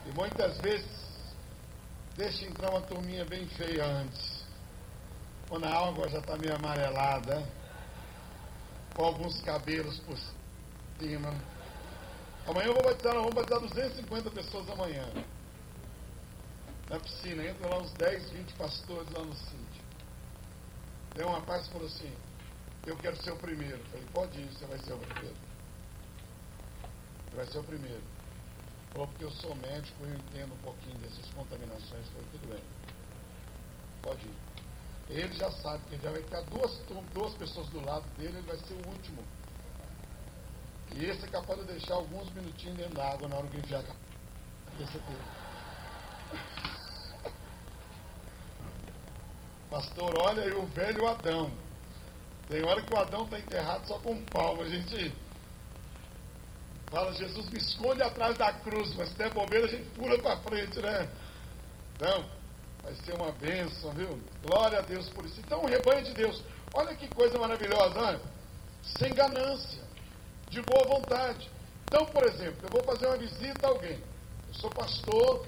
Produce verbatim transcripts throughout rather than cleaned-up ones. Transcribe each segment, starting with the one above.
E muitas vezes deixa entrar uma turminha bem feia antes, quando a água já está meio amarelada, com alguns cabelos por cima. Amanhã eu vou batizar, nós vamos batizar duzentas e cinquenta pessoas amanhã. Na piscina, entra lá uns dez, vinte pastores lá no sítio. Tem uma parte que falou assim: eu quero ser o primeiro. Eu falei: pode ir, você vai ser o primeiro. Você vai ser o primeiro. Falou: porque eu sou médico e eu entendo um pouquinho dessas contaminações. Eu falei: tudo bem, pode ir. Ele já sabe que ele já vai ter duas, duas pessoas do lado dele, ele vai ser o último. E esse é capaz de deixar alguns minutinhos dentro da água na hora que enfiar a cabeça dele. Pastor, olha aí o velho Adão. Tem hora que o Adão está enterrado só com um palmo. A gente fala: Jesus, me esconde atrás da cruz, mas se der bobeira a gente pula para frente, né? Então, vai ser uma bênção, viu? Glória a Deus por isso. Então, o rebanho de Deus, olha que coisa maravilhosa, né? Sem ganância, de boa vontade. Então, por exemplo, eu vou fazer uma visita a alguém. Eu sou pastor.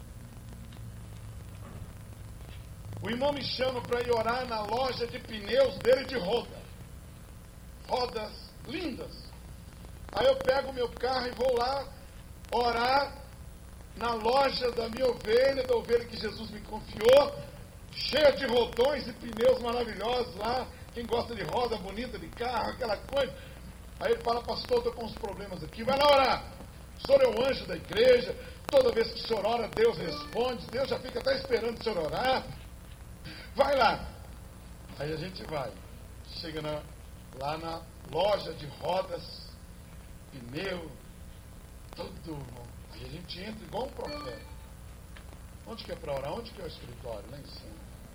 O irmão me chama para ir orar na loja de pneus dele de roda. Rodas lindas. Aí eu pego o meu carro e vou lá orar na loja da minha ovelha, da ovelha que Jesus me confiou, cheia de rodões e pneus maravilhosos lá. Quem gosta de roda bonita, de carro, aquela coisa. Aí ele fala: pastor, estou com uns problemas aqui. Vai lá orar. O senhor é o anjo da igreja. Toda vez que o senhor ora, Deus responde. Deus já fica até esperando o senhor orar. Vai lá. Aí a gente vai. Chega na, lá na loja de rodas, pneu, tudo. Aí a gente entra igual um profeta. Onde que é para orar? Onde que é o escritório? Lá em cima.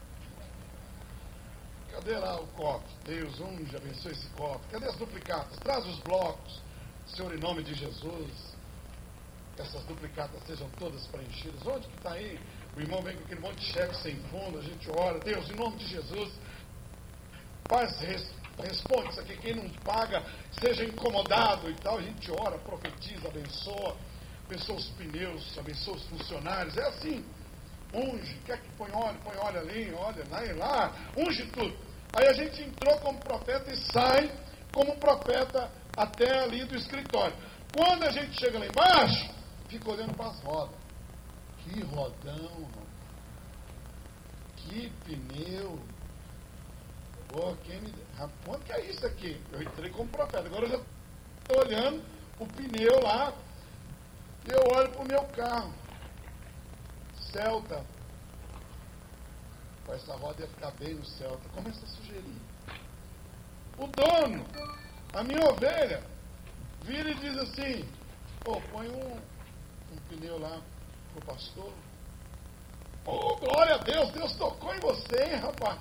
Cadê lá o copo? Deus, unge, abençoe esse copo. Cadê as duplicatas? Traz os blocos. Senhor, em nome de Jesus, que essas duplicatas sejam todas preenchidas. Onde que está aí? O irmão vem com aquele monte de cheque sem fundo, a gente ora: Deus, em nome de Jesus, faz, res, responde isso aqui, quem não paga, seja incomodado e tal. A gente ora, profetiza, abençoa, abençoa os pneus, abençoa os funcionários. É assim, unge, quer que põe óleo, põe óleo ali, olha lá e lá, unge tudo. Aí a gente entrou como profeta e sai como profeta até ali do escritório. Quando a gente chega lá embaixo, fica olhando para as rodas. Que rodão, que pneu. Pô, quem me... Quanto que é isso aqui? Eu entrei como profeta, agora eu já estou olhando o pneu lá, e eu olho para o meu carro. Celta. Pô, essa roda ia ficar bem no Celta. Começa a sugerir. O dono, a minha ovelha, vira e diz assim: pô, põe um, um pneu lá o pastor. Oh, glória a Deus, Deus tocou em você, hein, rapaz.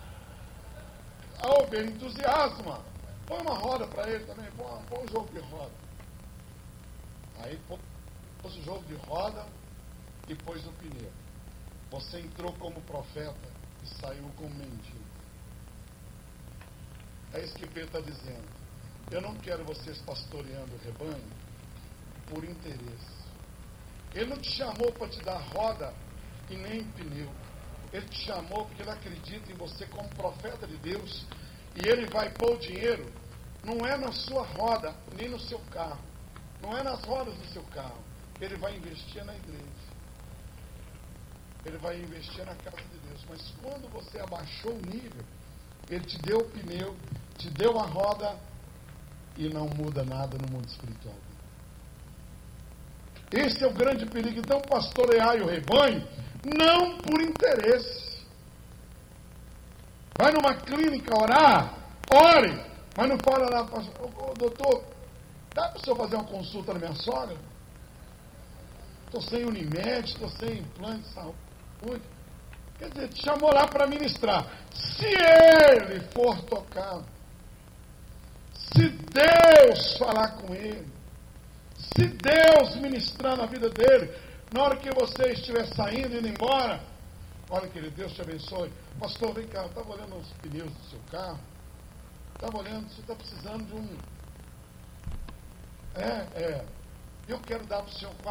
A ovelha entusiasma. Põe uma roda para ele também, põe, põe um jogo de roda. Aí pôs o jogo de roda e pôs o pneu. Você entrou como profeta e saiu como mendigo. É isso que Pedro está dizendo. Eu não quero vocês pastoreando o rebanho por interesse. Ele não te chamou para te dar roda e nem pneu. Ele te chamou porque ele acredita em você como profeta de Deus. E ele vai pôr o dinheiro, não é na sua roda, nem no seu carro. Não é nas rodas do seu carro. Ele vai investir na igreja. Ele vai investir na casa de Deus. Mas quando você abaixou o nível, ele te deu o pneu, te deu a roda e não muda nada no mundo espiritual. Esse é o grande perigo. Então, pastorear o rebanho, não por interesse. Vai numa clínica orar, ore, mas não fala lá: ô, ô, doutor, dá para o senhor fazer uma consulta na minha sogra? Estou sem Unimed, estou sem plano de saúde. Quer dizer, te chamou lá para ministrar. Se ele for tocado, se Deus falar com ele, se Deus ministrar na vida dele, na hora que você estiver saindo, indo embora, olha, querido, Deus te abençoe. Pastor, vem cá, eu estava olhando os pneus do seu carro, estava olhando, você está precisando de um... É, é, eu quero dar para o senhor